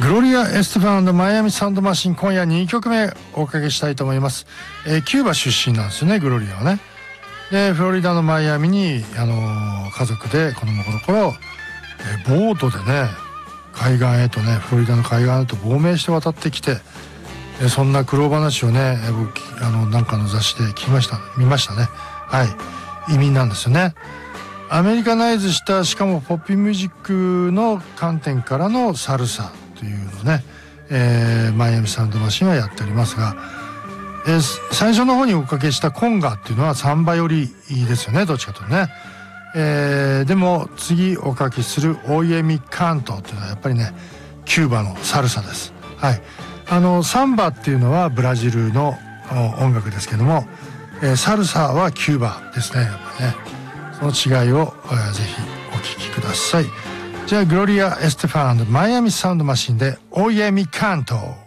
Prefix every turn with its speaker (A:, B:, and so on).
A: グロリア・エステファン&マイアミサウンドマシン、今夜2曲目おかけしたいと思います。キューバ出身なんですよね、グロリアはね。でフロリダのマイアミに家族で子供の頃、ボートでね海岸へとね、フロリダの海岸へと亡命して渡ってきて、そんな苦労話をね、僕なんかの雑誌で見ましたね。はい、移民なんですよね。アメリカナイズした、しかもポップミュージックの観点からのサルサというのをね、マイアミサウンドマシンはやっておりますが、最初の方におかけしたコンガっていうのはサンバよりいいですよね、どっちかというとね。でも次おかけするオイエミカントっていうのはやっぱりねキューバのサルサです。はい、サンバっていうのはブラジルの音楽ですけども、サルサはキューバですね、やっぱりね。その違いを、ぜひお聞きください。じゃあグロリア・エステファン&マイアミサウンドマシンでオイエミカント。